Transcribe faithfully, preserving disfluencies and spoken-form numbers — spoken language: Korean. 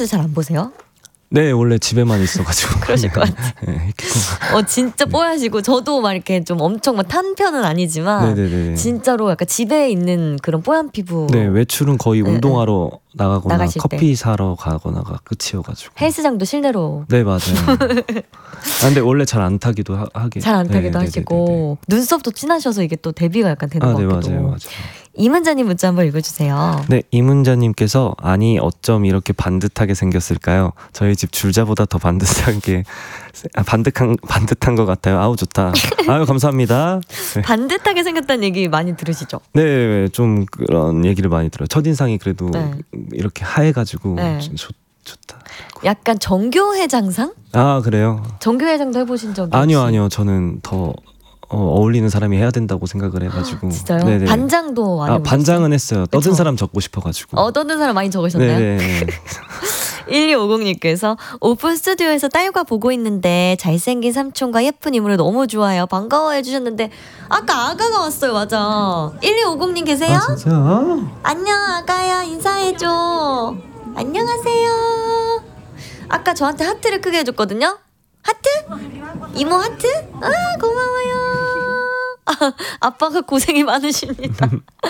콘서트 잘 안 보세요? 네, 원래 집에만 있어가지고. 그러실 것 같아요. 네, 어, 진짜 뽀얗시고, 저도 막 이렇게 좀 엄청 막 탄 편은 아니지만, 네네네. 진짜로 약간 집에 있는 그런 뽀얀 피부. 네, 외출은 거의 네, 운동하러 나가거나 나가실 커피 때. 사러 가거나가 끝이어가지고. 헬스장도 실내로. 네, 맞아요. 아, 근데 원래 잘 안 타기도 하, 하게. 잘 안 타기도 네, 하시고, 네네네네. 눈썹도 진하셔서 이게 또 대비가 약간 되는 아, 것 네, 같기도. 맞아요, 맞아요. 이문자님 문자 한번 읽어주세요. 네, 이문자님께서 아니 어쩜 이렇게 반듯하게 생겼을까요? 저희 집 줄자보다 더 반듯하게 아, 반듯한 반듯한 것 같아요. 아우 좋다. 아유 감사합니다. 네. 반듯하게 생겼다는 얘기 많이 들으시죠? 네, 좀 그런 얘기를 많이 들어요. 첫인상이 그래도 네. 이렇게 하얘가지고 네. 좀 좋, 좋다. 약간 정교회장상? 아 그래요? 정교회장도 해보신 적이 아니요, 혹시? 아니요. 저는 더 어, 어울리는 사람이 해야 된다고 생각을 해가지고. 진짜요? 네네. 반장도 안 아, 해보셨어요? 반장은 했어요. 떠든 그쵸? 사람 적고 싶어가지고. 어, 떠든 사람 많이 적으셨나요? 네네. 일이오공님께서 오픈 스튜디오에서 딸과 보고 있는데 잘생긴 삼촌과 예쁜 이모를 너무 좋아해요. 반가워해 주셨는데 아까 아가가 왔어요. 맞아. 일이오공님 계세요? 아 진짜요? 안녕 아가야 인사해줘. 안녕하세요. 아까 저한테 하트를 크게 해줬거든요. 하트? 이모 하트? 아 고마워요. 아, 아빠가 고생이 많으십니다.